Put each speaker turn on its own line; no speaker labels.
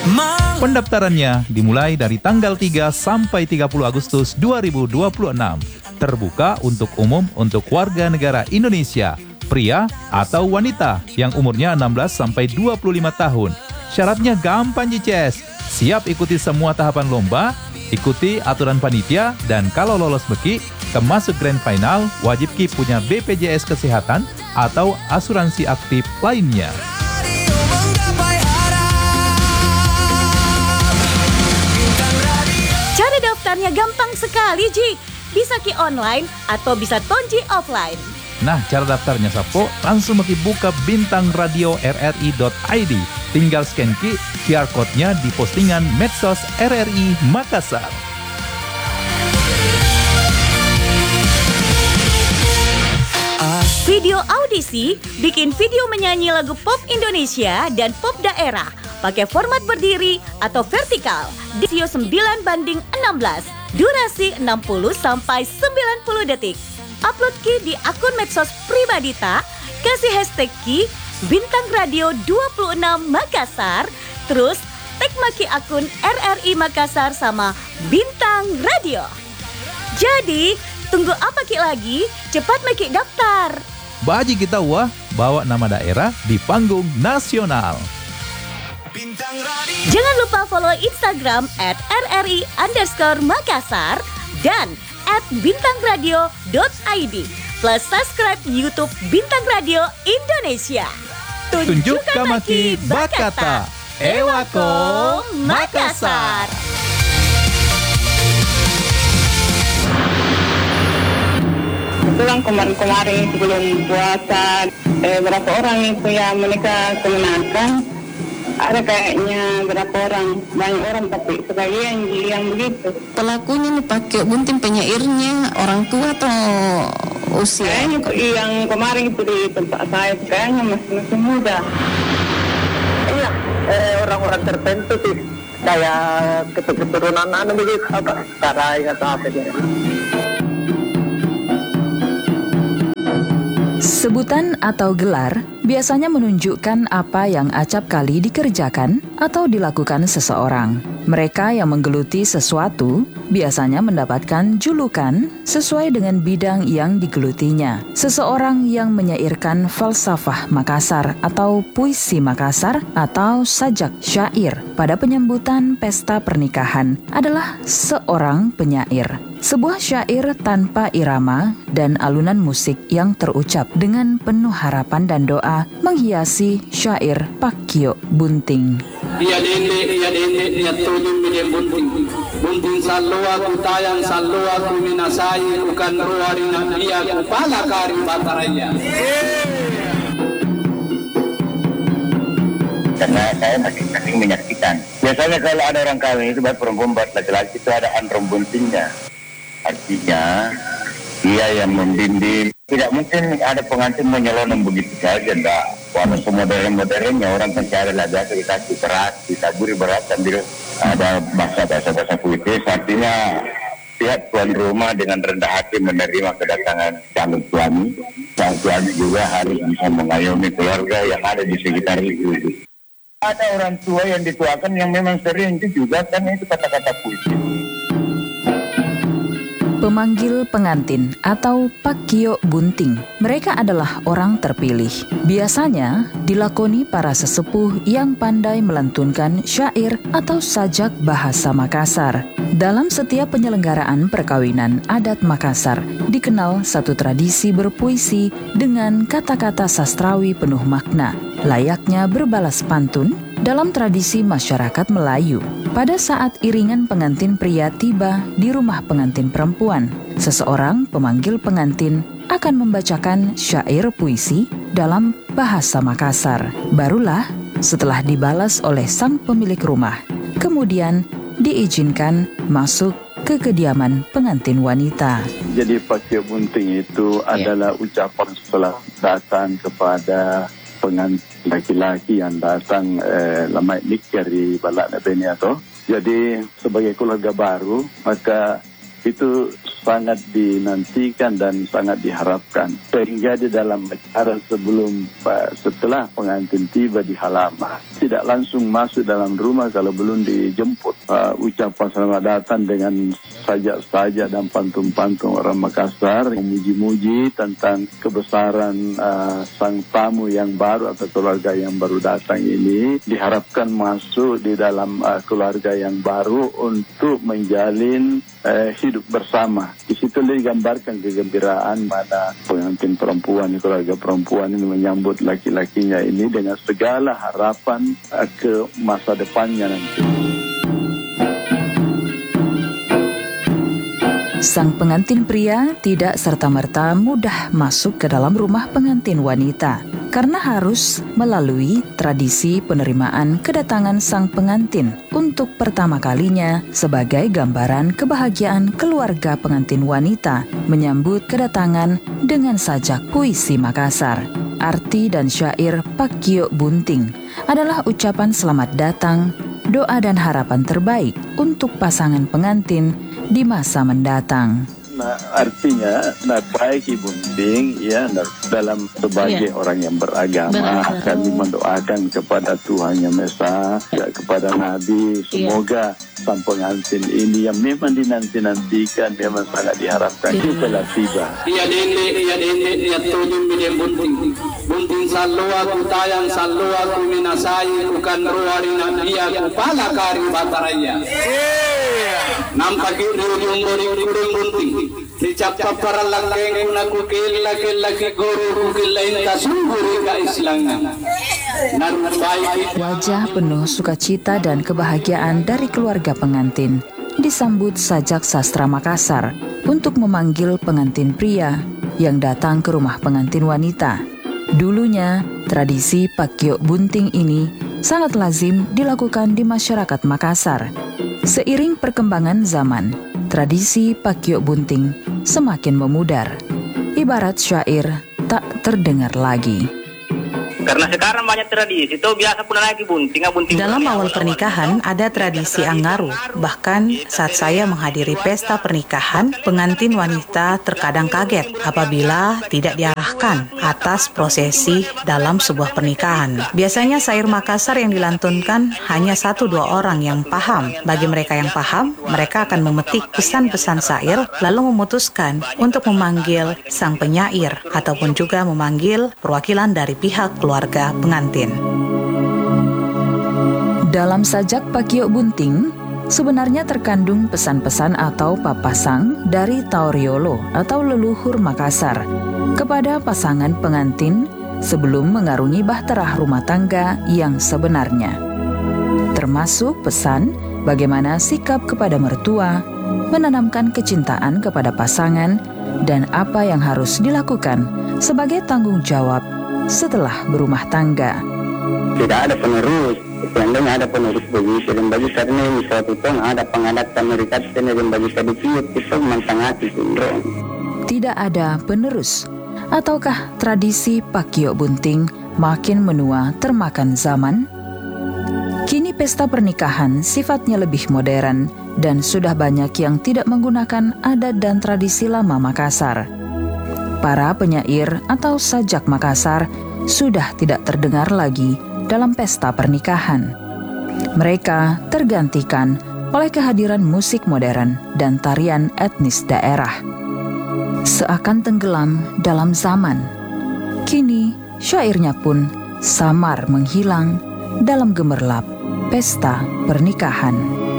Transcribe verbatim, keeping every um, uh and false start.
Pendaftarannya dimulai dari tanggal tiga sampai tiga puluh Agustus dua ribu dua puluh enam. Terbuka untuk umum untuk warga negara Indonesia, pria atau wanita yang umurnya enam belas sampai dua puluh lima tahun. Syaratnya gampang Cices. Siap ikuti semua tahapan lomba, ikuti aturan panitia, dan kalau lolos beki, termasuk grand final, wajib Ki punya B P J S kesehatan atau asuransi aktif lainnya.
Cara daftarnya gampang sekali, Ji. Bisa Ki online atau bisa tonji offline.
Nah, cara daftarnya Sapo, langsung Ki buka bintang radio r r i dot i d. Tinggal scan Ki Q R code-nya di postingan medsos R R I Makassar.
Video audisi, bikin video menyanyi lagu pop Indonesia dan pop daerah. Pakai format berdiri atau vertikal. Disio sembilan banding enam belas. Durasi enam puluh sampai sembilan puluh detik. Upload Ki di akun medsos pribadi tak. Kasih hashtag Ki Bintang Radio dua puluh enam Makassar. Terus tag maki akun R R I Makassar sama Bintang Radio. Jadi, tunggu apa Ki lagi? Cepat maki daftar.
Baji kita wah bawa nama daerah di panggung nasional.
Jangan lupa follow Instagram at rri underscore Makassar dan at bintangradio dot i d. Plus subscribe YouTube Bintang Radio Indonesia.
Tunjukkan maki bakata. Ewako Makassar.
Pulang kemarin-kemarin sebelum puasa, eh, berapa orang itu yang menikah kemenakan, ada kayaknya berapa orang, banyak orang tapi sebagian yang begitu.
Pelakunya nih pakai bunting penyairnya orang tua atau usia?
Kayaknya yang kemarin itu di tempat saya kayaknya masih masih muda.
Iya, eh, orang-orang tertentu sih, kayak keturunan anu begitu apa, sarai atau apa gitu.
Sebutan atau gelar biasanya menunjukkan apa yang acap kali dikerjakan atau dilakukan seseorang. Mereka yang menggeluti sesuatu biasanya mendapatkan julukan sesuai dengan bidang yang digelutinya. Seseorang yang menyairkan falsafah Makassar atau puisi Makassar atau sajak syair pada penyambutan pesta pernikahan adalah seorang penyair. Sebuah syair tanpa irama dan alunan musik yang terucap dengan penuh harapan dan doa menghiasi syair Pakio Bunting.
Dia dende, dia dende, dia tunjuk dia bunting. Bunting sallo aku tayang, sallo aku minasai, bukan ruarina dia kepala kari bataraya.
Karena saya masih sering menyaksikan. Biasanya kalau ada orang kawin itu buat perempuan buat laki-laki itu ada androm buntingnya. Artinya dia yang membimbing. Tidak mungkin ada pengantin menyelonong begitu saja, enggak. Walaupun modern-modernnya orang pencari lagu dikasih berat, ditaburi berat sambil ada bahasa-bahasa puitis. Artinya pihak tuan rumah dengan rendah hati menerima kedatangan calon suami. Sang suami juga harus bisa mengayomi keluarga yang ada di sekitar itu. Ada orang tua yang dituakan yang memang sering itu juga kan itu kata-kata puitis.
Pemanggil pengantin atau Pakio Bunting. Mereka adalah orang terpilih. Biasanya dilakoni para sesepuh yang pandai melantunkan syair atau sajak bahasa Makassar. Dalam setiap penyelenggaraan perkawinan adat Makassar, dikenal satu tradisi berpuisi dengan kata-kata sastrawi penuh makna, layaknya berbalas pantun dalam tradisi masyarakat Melayu. Pada saat iringan pengantin pria tiba di rumah pengantin perempuan, seseorang pemanggil pengantin akan membacakan syair puisi dalam bahasa Makassar. Barulah setelah dibalas oleh sang pemilik rumah, kemudian diizinkan masuk ke kediaman pengantin wanita.
Jadi Pakio Bunting itu yeah. adalah ucapan setelah datang kepada pengantin laki-laki yang datang eh, lamai nikah di balak Nebeni atau. Jadi sebagai keluarga baru, maka itu sangat dinantikan dan sangat diharapkan. Sehingga di dalam acara sebelum setelah pengantin tiba di halaman, tidak langsung masuk dalam rumah kalau belum dijemput. Uh, ucapan selamat datang dengan sajak-sajak dan pantun-pantun orang Makassar, memuji-muji tentang kebesaran uh, sang tamu yang baru atau keluarga yang baru datang ini, diharapkan masuk di dalam uh, keluarga yang baru untuk menjalin uh, hidup bersama. Di situ digambarkan kegembiraan pada pengantin perempuan, keluarga perempuan ini menyambut laki-lakinya ini dengan segala harapan uh, ke masa depannya nanti.
Sang pengantin pria tidak serta-merta mudah masuk ke dalam rumah pengantin wanita karena harus melalui tradisi penerimaan kedatangan sang pengantin untuk pertama kalinya sebagai gambaran kebahagiaan keluarga pengantin wanita menyambut kedatangan dengan sajak puisi Makassar. Arti dan syair Pakio Bunting adalah ucapan selamat datang, doa dan harapan terbaik untuk pasangan pengantin di masa mendatang.
Nah, artinya, nah baik Ibu Bunting, ya, nah, dalam sebagai yeah. orang yang beragama, Benar. kami mendoakan kepada Tuhan Yang Maha Esa, ya, kepada Nabi, semoga yeah. sang pengantin ini yang memang dinanti-nantikan, memang sangat diharapkan, yeah. itu telah tiba.
Iya dende, iya dende, iya tujuh miliar bunting. Bunting salua ku tayang salua ku minasai bukan ruarina dia kepala kari bataraya. Nampak itu yung kurung bunting. Dicapa para langkeng na kukil laki-laki guru kukil lain tasunguri ka islangan.
Wajah penuh sukacita dan kebahagiaan dari keluarga pengantin disambut sajak sastra Makassar untuk memanggil pengantin pria yang datang ke rumah pengantin wanita. Dulunya, tradisi Pakio Bunting ini sangat lazim dilakukan di masyarakat Makassar. Seiring perkembangan zaman, tradisi Pakio Bunting semakin memudar. Ibarat syair tak terdengar lagi.
Karena sekarang banyak tradisi, itu biasa pun lagi bunting, bunting.
Dalam awal pernikahan ada tradisi anggaru. Bahkan saat saya menghadiri pesta pernikahan, pengantin wanita terkadang kaget apabila tidak diarahkan atas prosesi dalam sebuah pernikahan. Biasanya syair Makassar yang dilantunkan hanya satu dua orang yang paham. Bagi mereka yang paham, mereka akan memetik pesan-pesan syair lalu memutuskan untuk memanggil sang penyair ataupun juga memanggil perwakilan dari pihak keluarga keluarga pengantin.
Dalam sajak Pakio Bunting, sebenarnya terkandung pesan-pesan atau papasang dari Taoriolo atau leluhur Makassar kepada pasangan pengantin sebelum mengarungi bahtera rumah tangga yang sebenarnya. Termasuk pesan bagaimana sikap kepada mertua, menanamkan kecintaan kepada pasangan, dan apa yang harus dilakukan sebagai tanggung jawab setelah berumah tangga.
Tidak ada penerus, seandainya ada penerus begitu, dan bagi karena suatu tahun ada pengadat Amerika dan bagi sedikit itu mantangati sindrom.
Tidak ada penerus, ataukah tradisi Pakio Bunting makin menua termakan zaman? Kini pesta pernikahan sifatnya lebih modern dan sudah banyak yang tidak menggunakan adat dan tradisi lama Makassar. Para penyair atau sajak Makassar sudah tidak terdengar lagi dalam pesta pernikahan. Mereka tergantikan oleh kehadiran musik modern dan tarian etnis daerah. Seakan tenggelam dalam zaman, kini syairnya pun samar menghilang dalam gemerlap pesta pernikahan.